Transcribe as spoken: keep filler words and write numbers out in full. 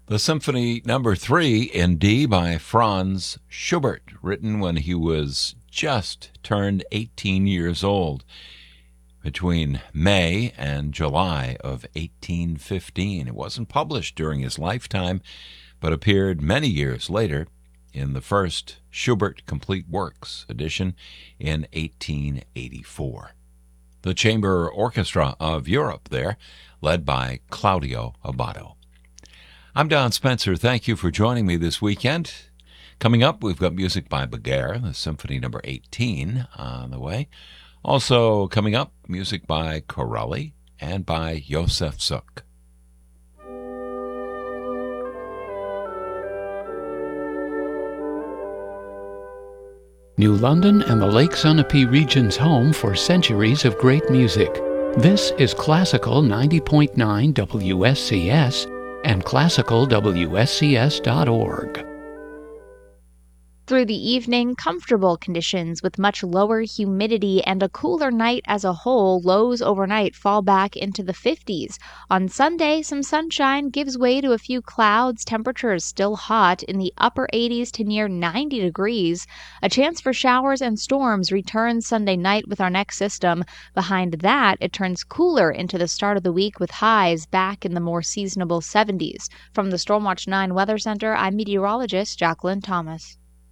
The Symphony Number Three in D by Franz Schubert, written when he was just turned eighteen years old, between May and July of eighteen fifteen. It wasn't published during his lifetime, but appeared many years later in the first Schubert Complete Works edition in eighteen eighty-four. The Chamber Orchestra of Europe there, led by Claudio Abbado. I'm Don Spencer. Thank you for joining me this weekend. Coming up, we've got music by Beguer, the Symphony Number eighteen on the way. Also coming up, music by Corelli and by Josef Suk. New London and the Lake Sunapee region's home for centuries of great music. This is Classical ninety point nine W S C S and classical W S C S dot org. Through the evening, comfortable conditions with much lower humidity and a cooler night as a whole. Lows overnight fall back into the fifties. On Sunday, some sunshine gives way to a few clouds. Temperatures still hot in the upper eighties to near ninety degrees. A chance for showers and storms returns Sunday night with our next system. Behind that, it turns cooler into the start of the week with highs back in the more seasonable seventies. From the Stormwatch nine Weather Center, I'm meteorologist Jacqueline Thomas.